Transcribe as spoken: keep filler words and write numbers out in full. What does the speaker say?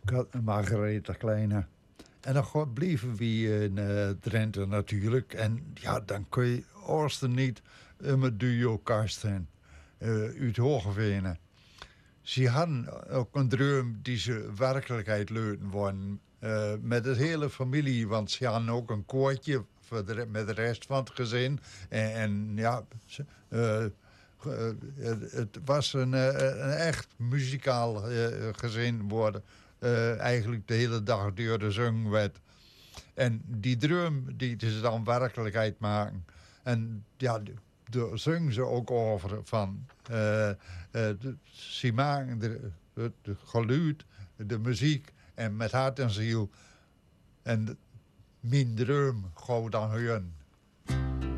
Margaretha Kleine. En dan bleven we in uh, Drenthe natuurlijk. En ja, dan kun je Oosten niet een duo kasten uh, uit Hoogevenen. Ze hadden ook een droom die ze werkelijkheid leuten worden. Uh, met de hele familie, want ze hadden ook een koortje voor de, met de rest van het gezin. En, en ja, uh, uh, het, het was een, uh, een echt muzikaal uh, gezin worden. Uh, eigenlijk de hele dag door de zang werd. En die droom die ze dan werkelijkheid maken. En ja, daar zingen ze ook over van. Uh, uh, de, ze maken de, het de geluid, de muziek en met hart en ziel. En de, mijn droom gauw dan hören.